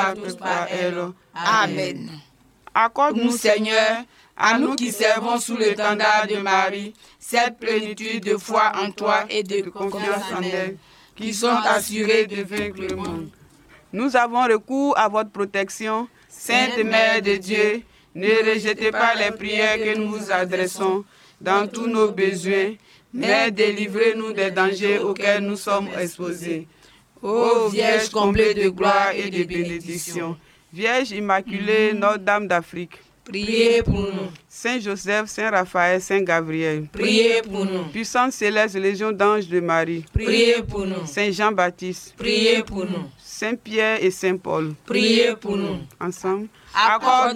par tous par elle. Amen. Accorde-nous, Seigneur, à nous qui servons sous l'étendard de Marie, cette plénitude de foi en toi et de confiance en elle, qui sont assurés de vaincre le monde. Nous avons recours à votre protection, Sainte Mère de Dieu. Ne rejetez pas les prières que nous vous adressons dans tous nos besoins, mais délivrez-nous des dangers auxquels nous sommes exposés. Ô Vierge comblée de gloire et de bénédiction, Vierge Immaculée, Notre-Dame d'Afrique, Priez pour nous. Saint Joseph, Saint Raphaël, Saint Gabriel, Priez pour nous. Puissante Céleste Légion d'anges de Marie, Priez pour nous. Saint Jean-Baptiste, Priez pour nous. Saint Pierre et Saint Paul, Priez pour nous. ensemble. Accorde